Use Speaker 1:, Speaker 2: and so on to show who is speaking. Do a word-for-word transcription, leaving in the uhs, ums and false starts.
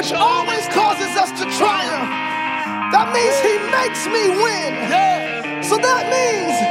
Speaker 1: which always causes us to triumph. That means he makes me win. So that means